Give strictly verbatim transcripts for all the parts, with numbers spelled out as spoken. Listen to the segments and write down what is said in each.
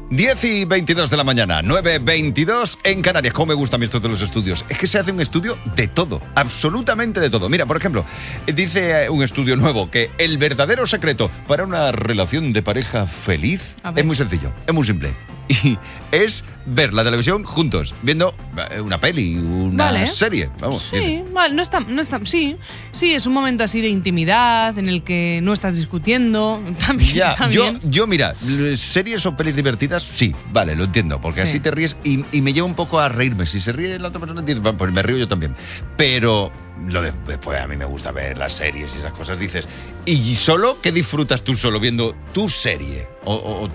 diez y veintidós de la mañana, nueve veintidós en Canarias. ¿Cómo me gustan estos de los estudios? Es que se hace un estudio de todo, absolutamente de todo. Mira, por ejemplo, dice un estudio nuevo que el verdadero secreto para una relación de pareja feliz es muy sencillo, es muy simple. Y es ver la televisión juntos, viendo una peli, una vale. serie. Vamos, sí, vale, no está, no está, sí, sí, es un momento así de intimidad en el que no estás discutiendo. También, ya, también. Yo, yo, mira, series o pelis divertidas, sí, vale, lo entiendo, porque sí. así te ríes y, y me lleva un poco a reírme. Si se ríe la otra persona, pues me río yo también. Pero lo de, después a mí me gusta ver las series y esas cosas, dices. ¿Y solo qué disfrutas tú solo viendo tu serie? O, o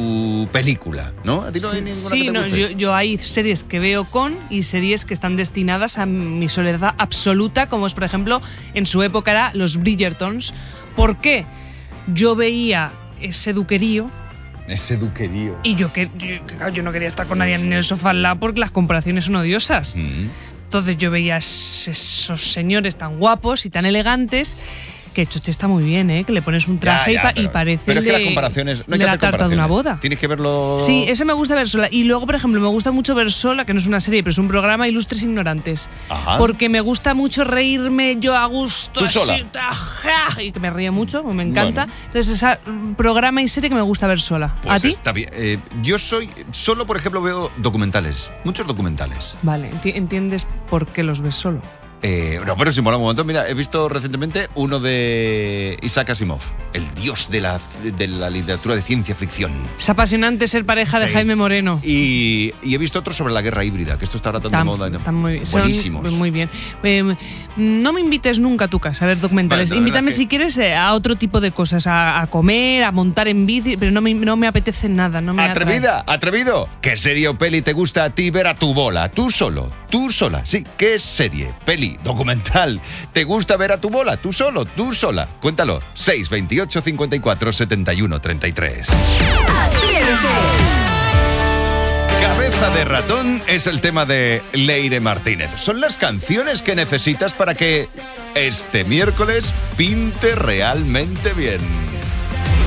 tu película, ¿no? ¿A ti no sí, hay ninguna sí, que te no, guste? yo, yo hay series que veo con y series que están destinadas a mi soledad absoluta, como es, por ejemplo, en su época era Los Bridgertons. ¿Por qué? Yo veía ese duquerío. Ese duquerío. Y yo, que, yo, yo no quería estar con nadie en el sofá al lado porque las comparaciones son odiosas. Mm. Entonces yo veía esos señores tan guapos y tan elegantes. Que Choche está muy bien, ¿eh? Que le pones un traje ya, ya, y, pa- y parece pero es que de, las comparaciones, no hay de que la hacer tarta de una boda. Tienes que verlo. Sí, eso me gusta ver sola. Y luego, por ejemplo, me gusta mucho ver sola, que no es una serie, pero es un programa, Ilustres Ignorantes. Ajá. Porque me gusta mucho reírme yo a gusto. ¿Tú así, sola? Ajá, y que me ríe mucho, me encanta. Bueno. Entonces, ese programa y serie que me gusta ver sola. Pues ¿A ti? Está bien. Eh, yo soy. Solo, por ejemplo, veo documentales. Muchos documentales. Vale, enti- ¿entiendes por qué los ves solo? Eh, no, pero sí mola un montón. Mira, he visto recientemente uno de Isaac Asimov, el dios de la, de la literatura de ciencia ficción. Es apasionante ser pareja de Sí. Jaime Moreno. Y, y he visto otro sobre la guerra híbrida, que esto está ahora tan Están, de moda. ¿no? están muy, Buenísimos. son muy bien. Eh, no me invites nunca a tu casa a ver documentales. Vale, Invítame que... si quieres a otro tipo de cosas, a, a comer, a montar en bici, pero no me, no me apetece nada. No me Atrevida, atrae. atrevido. ¿Qué serie o peli te gusta a ti ver a tu bola? Tú solo, tú sola. Sí, ¿qué serie, peli, documental te gusta ver a tu bola? Tú solo, tú sola. Cuéntalo. seis veintiocho cincuenta y cuatro setenta y uno treinta y tres. Cabeza de ratón es el tema de Leire Martínez. Son las canciones que necesitas para que este miércoles pinte realmente bien.